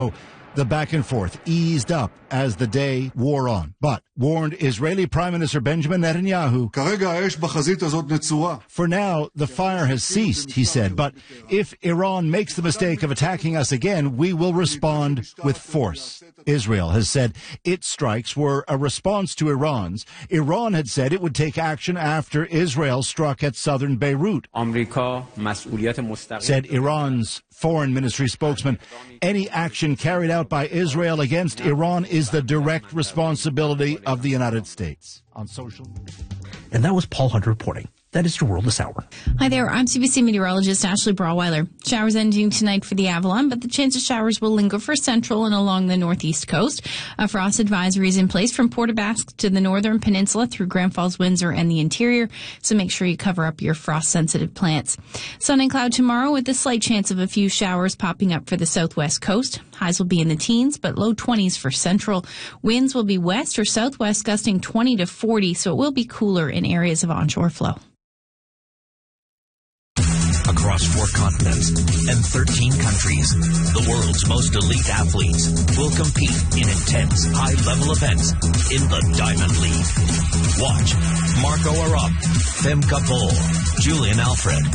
The back and forth eased up as the day wore on, but warned Israeli Prime Minister Benjamin Netanyahu, for now, the fire has ceased, he said, but if Iran makes the mistake of attacking us again, we will respond with force. Israel has said its strikes were a response to Iran's. Iran had said it would take action after Israel struck at southern Beirut. Said Iran's foreign ministry spokesman, any action carried out by Israel against Iran is the direct responsibility of the United States. And that was Paul Hunter reporting. That is your world this hour. Hi there, I'm CBC meteorologist Ashley Brawweiler. Showers ending tonight for the Avalon, but the chance of showers will linger for central and along the northeast coast. A frost advisory is in place from Port aux Basques to the northern peninsula through Grand Falls, Windsor, and the interior, so make sure you cover up your frost-sensitive plants. Sun and cloud tomorrow with a slight chance of a few showers popping up for the southwest coast. Highs will be in the teens, but low 20s for central. Winds will be west or southwest gusting 20 to 40, so it will be cooler in areas of onshore flow. Across 4 continents and 13 countries, the world's most elite athletes will compete in intense, high-level events in the Diamond League. Watch Marco Arap, Femke Bol, Julian Alfred,